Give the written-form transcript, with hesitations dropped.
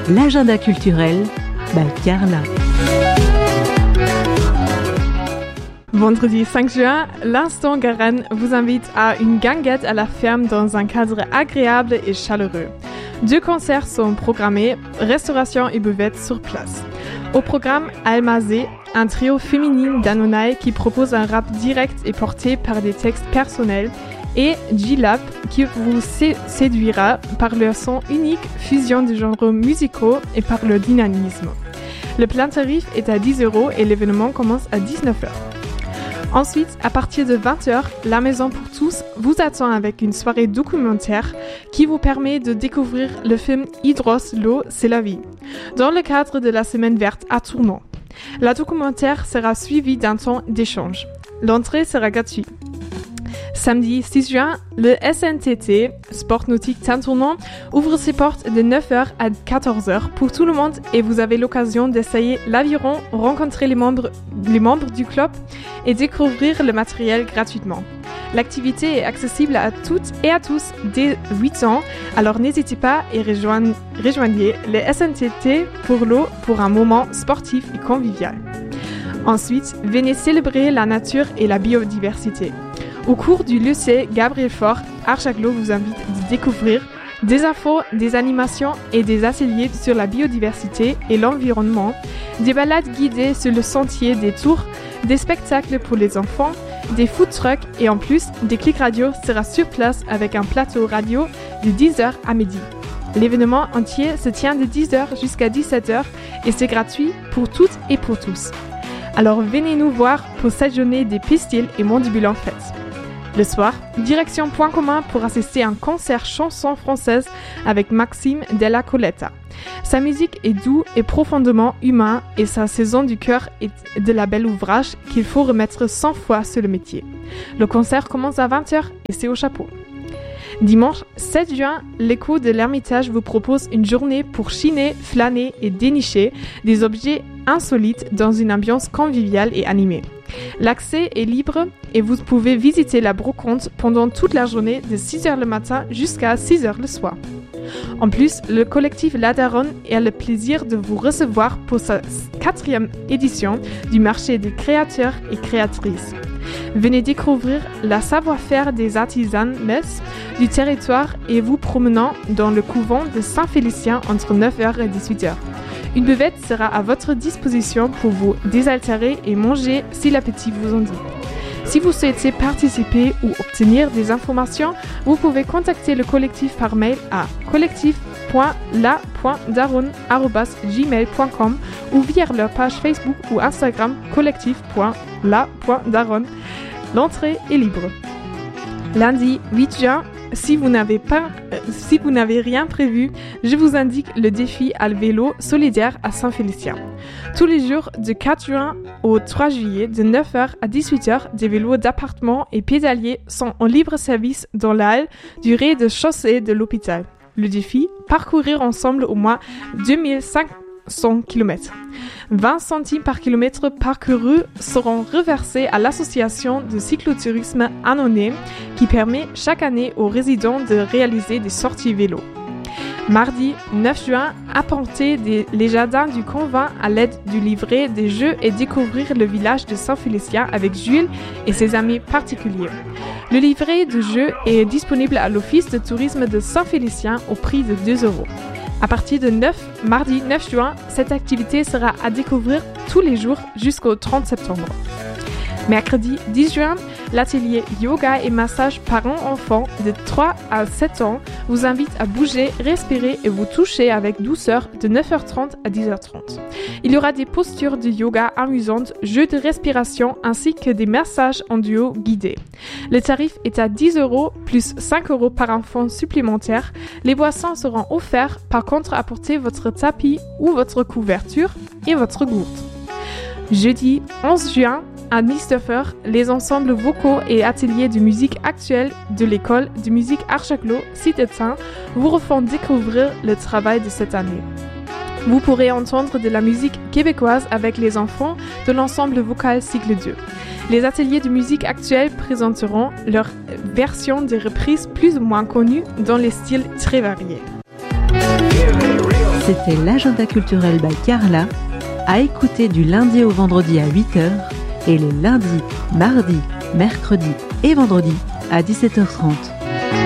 l'agenda culturel by Carla. Vendredi 5 juin, l'Instant Garenne vous invite à une guinguette à la ferme dans un cadre agréable et chaleureux. 2 concerts sont programmés, restauration et buvette sur place. Au programme, Almazé, un trio féminin d'Anonaï qui propose un rap direct et porté par des textes personnels, et G-Lab qui vous séduira par leur son unique, fusion de genres musicaux et par leur dynamisme. Le plein tarif est à 10 € et l'événement commence à 19h. Ensuite, à partir de 20h, La Maison pour tous vous attend avec une soirée documentaire qui vous permet de découvrir le film Hydros, l'eau, c'est la vie, dans le cadre de la Semaine verte à Tournon. La documentaire sera suivie d'un temps d'échange. L'entrée sera gratuite. Samedi 6 juin, le SNTT, Sport Nautique Saint-Tournon, ouvre ses portes de 9h à 14h pour tout le monde et vous avez l'occasion d'essayer l'aviron, rencontrer les membres du club et découvrir le matériel gratuitement. L'activité est accessible à toutes et à tous dès 8 ans, alors n'hésitez pas et rejoignez le SNTT pour l'eau pour un moment sportif et convivial. Ensuite, venez célébrer la nature et la biodiversité. Au cours du lycée Gabriel Faure, Archaglo vous invite à découvrir des infos, des animations et des ateliers sur la biodiversité et l'environnement, des balades guidées sur le sentier des tours, des spectacles pour les enfants, des food trucks et en plus, des clics radio sera sur place avec un plateau radio de 10h à midi. L'événement entier se tient de 10h jusqu'à 17h et c'est gratuit pour toutes et pour tous. Alors venez nous voir pour cette journée des pistils et Mondibule en fête. Le soir, direction Point Commun pour assister à un concert chanson française avec Maxime Della Coletta. Sa musique est douce et profondément humaine et sa saison du cœur est de la belle ouvrage qu'il faut remettre 100 fois sur le métier. Le concert commence à 20h et c'est au chapeau. Dimanche 7 juin, l'Écho de l'Ermitage vous propose une journée pour chiner, flâner et dénicher des objets insolites dans une ambiance conviviale et animée. L'accès est libre et vous pouvez visiter la brocante pendant toute la journée de 6h le matin jusqu'à 6h le soir. En plus, le collectif La Daronne a le plaisir de vous recevoir pour sa 4e édition du marché des créateurs et créatrices. Venez découvrir la savoir-faire des artisanes du territoire et vous promenant dans le couvent de Saint-Félicien entre 9h et 18h. Une buvette sera à votre disposition pour vous désaltérer et manger si l'appétit vous en dit. Si vous souhaitez participer ou obtenir des informations, vous pouvez contacter le collectif par mail à collectif.la.daronne@gmail.com ou via leur page Facebook ou Instagram collectif.la.daronne. L'entrée est libre. Lundi 8 juin, si vous n'avez rien prévu, je vous indique le défi à vélo solidaire à Saint-Félicien. Tous les jours de 4 juin au 3 juillet, de 9h à 18h, des vélos d'appartement et pédaliers sont en libre service dans la halle du rez-de-chaussée de l'hôpital. Le défi, parcourir ensemble au moins 2500 km. 20 centimes par kilomètre parcouru seront reversés à l'association de cyclotourisme Annonay qui permet chaque année aux résidents de réaliser des sorties vélo. Mardi 9 juin, apportez les jardins du convent à l'aide du livret des jeux et découvrir le village de Saint-Félicien avec Jules et ses amis particuliers. Le livret de jeux est disponible à l'Office de tourisme de Saint-Félicien au prix de 2 €. À partir de mardi 9 juin, cette activité sera à découvrir tous les jours jusqu'au 30 septembre. Mercredi 10 juin, l'atelier yoga et massage parents-enfants de 3 à 7 ans vous invite à bouger, respirer et vous toucher avec douceur de 9h30 à 10h30. Il y aura des postures de yoga amusantes, jeux de respiration ainsi que des massages en duo guidés. Le tarif est à 10 € plus 5 € par enfant supplémentaire. Les boissons seront offertes, par contre apportez votre tapis ou votre couverture et votre gourde. Jeudi 11 juin, à 19h, les ensembles vocaux et ateliers de musique actuelle de l'école de musique Archaglo Cité-Saint vous refont découvrir le travail de cette année. Vous pourrez entendre de la musique québécoise avec les enfants de l'ensemble vocal cycle 2. Les ateliers de musique actuelle présenteront leur version de reprises plus ou moins connues dans les styles très variés. C'était l'agenda culturel by Carla, à écouter du lundi au vendredi à 8h et les lundis, mardis, mercredis et vendredis à 17h30.